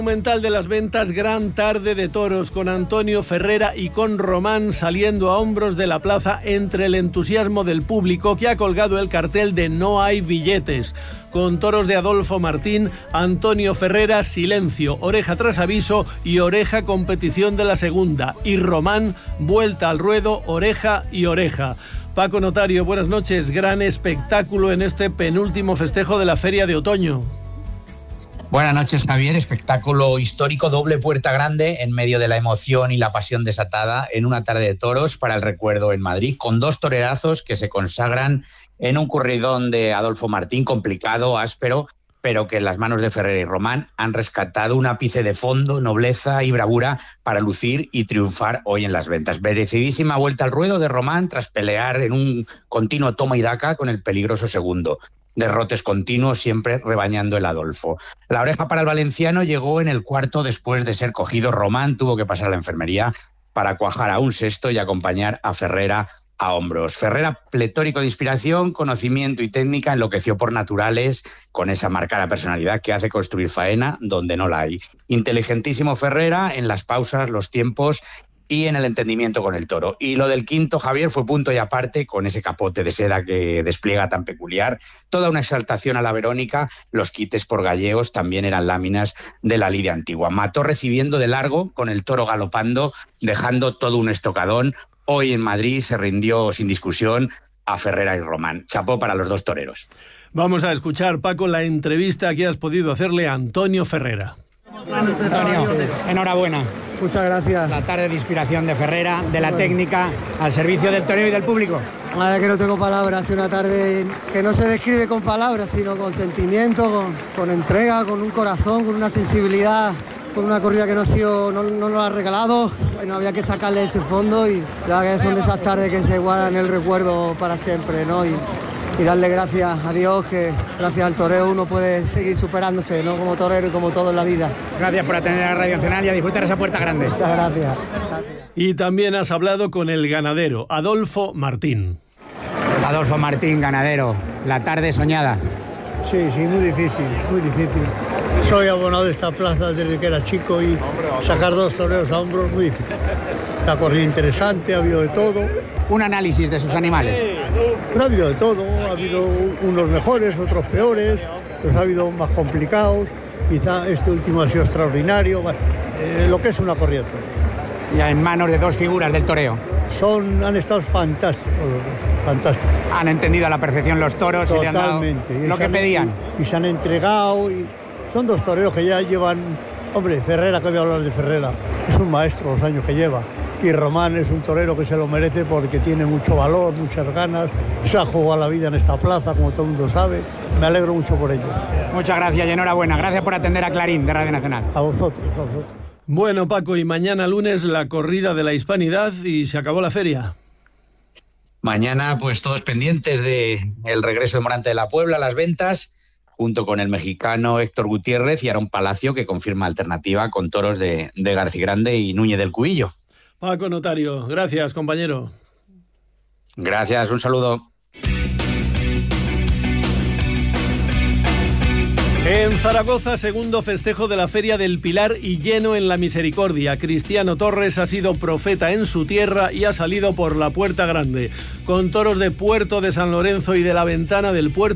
Monumental de las Ventas, gran tarde de toros con Antonio Ferrera y con Román saliendo a hombros de la plaza entre el entusiasmo del público que ha colgado el cartel de No hay billetes. Con toros de Adolfo Martín, Antonio Ferrera, silencio, oreja tras aviso y oreja competición de la segunda. Y Román, vuelta al ruedo, oreja y oreja. Paco Notario, buenas noches. Gran espectáculo en este penúltimo festejo de la Feria de Otoño. Buenas noches, Javier. Espectáculo histórico, doble puerta grande en medio de la emoción y la pasión desatada en una tarde de toros para el recuerdo en Madrid, con dos torerazos que se consagran en un corridón de Adolfo Martín complicado, áspero, pero que en las manos de Ferrera y Román han rescatado un ápice de fondo, nobleza y bravura para lucir y triunfar hoy en las Ventas. Merecidísima vuelta al ruedo de Román tras pelear en un continuo toma y daca con el peligroso segundo. Derrotes continuos, siempre rebañando el Adolfo. La oreja para el valenciano llegó en el cuarto después de ser cogido. Román tuvo que pasar a la enfermería para cuajar a un sexto y acompañar a Ferrera a hombros. Ferrera, pletórico de inspiración, conocimiento y técnica, enloqueció por naturales con esa marcada personalidad que hace construir faena donde no la hay. Inteligentísimo Ferrera en las pausas, los tiempos y en el entendimiento con el toro. Y lo del quinto, Javier, fue punto y aparte, con ese capote de seda que despliega tan peculiar. Toda una exaltación a la Verónica, los quites por gallegos también eran láminas de la lidia antigua. Mató recibiendo de largo, con el toro galopando, dejando todo un estocadón. Hoy en Madrid se rindió sin discusión a Ferrera y Román. Chapó para los dos toreros. Vamos a escuchar, Paco, la entrevista que has podido hacerle a Antonio Ferrera. Antonio, enhorabuena. Muchas gracias. La tarde de inspiración de Ferrera, de la técnica, al servicio del toreo y del público. La verdad que no tengo palabras, es una tarde que no se describe con palabras, sino con sentimiento, con entrega, con un corazón, con una sensibilidad, con una corrida que no lo ha regalado. Bueno, había que sacarle ese fondo y ya que son de esas tardes que se guardan en el recuerdo para siempre, ¿no? Y darle gracias a Dios, que gracias al toreo uno puede seguir superándose, ¿no? Como torero y como todo en la vida. Gracias por atender a Radio Nacional y a disfrutar esa puerta grande. Muchas gracias. Y también has hablado con el ganadero, Adolfo Martín. Adolfo Martín, ganadero, la tarde soñada. Sí, muy difícil, muy difícil. Soy abonado de esta plaza desde que era chico y sacar dos toreros a hombros muy difícil. La corrida interesante, ha habido de todo. Un análisis de sus animales. Pero ha habido de todo, ha habido unos mejores, otros peores, pues ha habido más complicados. Quizá este último ha sido extraordinario. Bueno, lo que es una corrida de toros. Ya en manos de dos figuras del toreo. Han estado fantásticos los dos, fantásticos. Han entendido a la perfección los toros. Totalmente. Y le han dado lo que pedían. Y se han entregado. Y son dos toreros que ya llevan... Hombre, Ferrera, que voy a hablar de Ferrera, es un maestro los años que lleva. Y Román es un torero que se lo merece porque tiene mucho valor, muchas ganas. Se ha jugado la vida en esta plaza, como todo el mundo sabe. Me alegro mucho por ellos. Muchas gracias y enhorabuena. Gracias por atender a Clarín de Radio Nacional. A vosotros. Bueno, Paco, y mañana lunes la corrida de la Hispanidad y se acabó la feria. Mañana, pues todos pendientes de el regreso de Morante de la Puebla a las Ventas, junto con el mexicano Héctor Gutiérrez y Aarón Palacio, que confirma alternativa con toros de Garcigrande y Núñez del Cubillo. Paco Notario, gracias, compañero. Gracias, un saludo. En Zaragoza, segundo festejo de la Feria del Pilar y lleno en la Misericordia. Cristiano Torres ha sido profeta en su tierra y ha salido por la Puerta Grande, con toros de Puerto de San Lorenzo y de la Ventana del Puerto.